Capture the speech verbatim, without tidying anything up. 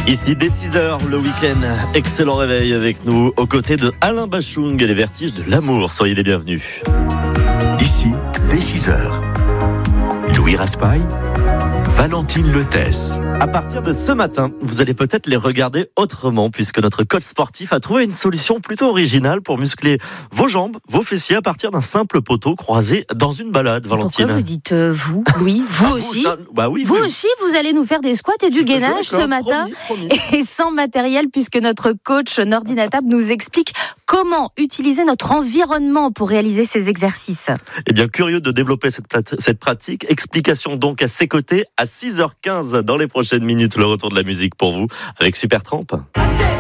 Ici, dès six heures, le week-end, excellent réveil avec nous, aux côtés de Alain Bachung et les vertiges de l'amour. Soyez les bienvenus. Ici, dès six heures, Louis Raspail, Valentine Lethès. À partir de ce matin, vous allez peut-être les regarder autrement, puisque notre coach sportif a trouvé une solution plutôt originale pour muscler vos jambes, vos fessiers à partir d'un simple poteau croisé dans une balade, Valentine. Pourquoi vous dites euh, vous, Louis, vous Ah, aussi vous, bah oui, Vous oui. aussi, vous allez nous faire des squats et du gainage ce matin, promis, promis. et sans matériel, puisque notre coach Nordine Table nous explique comment utiliser notre environnement pour réaliser ces exercices. Eh bien, curieux de développer cette, plat- cette pratique, explication donc à ses côtés à six heures quinze dans les prochaines minutes, le retour de la musique pour vous avec Supertramp.